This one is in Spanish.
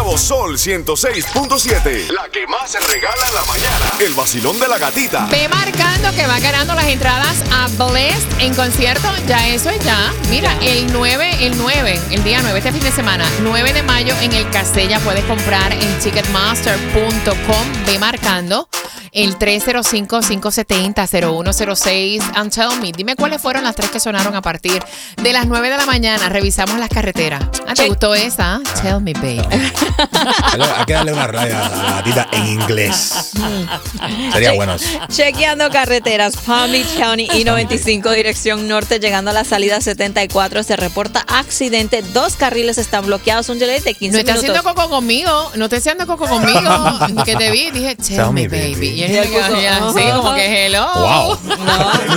Nuevo Sol 106.7. La que más se regala en la mañana. El vacilón de la gatita. Ve marcando que va ganando las entradas a Blessed en concierto. Ya eso es ya. Mira, el día 9, este fin de semana, 9 de mayo en el Castella. Puedes comprar en ticketmaster.com. Ve marcando el 305-570-0106. And tell me, dime cuáles fueron las 3 que sonaron a partir de las 9 de la mañana. Revisamos las carreteras. ¿Te gustó esa? Tell me, baby. Hay que darle una raya a la gatita en inglés. Sería bueno eso. Chequeando carreteras, Palm Beach County I-95 dirección norte, llegando a la salida 74, se reporta accidente. 2 carriles están bloqueados, un delay de 15 No estás minutos. haciendo coco conmigo. No estés haciendo coco conmigo. Que te vi, dije, tell me, baby. Y él me quedó así, como que hello. Wow.